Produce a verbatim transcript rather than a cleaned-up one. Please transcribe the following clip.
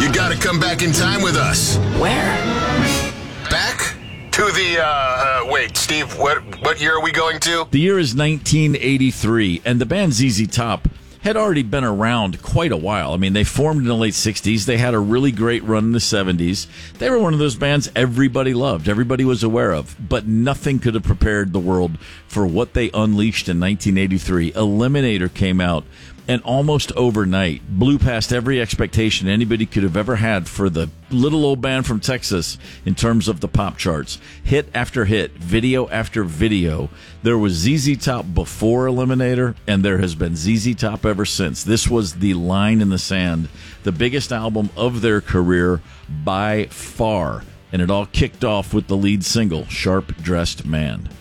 You gotta come back in time with us. Where? Back to the, uh, uh, wait, Steve, what, what year are we going to? The year is nineteen eighty-three, and the band Z Z Top had already been around quite a while. I mean, they formed in the late sixties. They had a really great run in the seventies. They were one of those bands everybody loved, everybody was aware of, but nothing could have prepared the world for what they unleashed in nineteen eighty-three. Eliminator came out, and almost overnight blew past every expectation anybody could have ever had for the little old band from Texas in terms of the pop charts. Hit after hit, video after video. There was Z Z Top before Eliminator, and there has been Z Z Top ever since. This was the line in the sand, the biggest album of their career by far, and it all kicked off with the lead single, Sharp Dressed Man.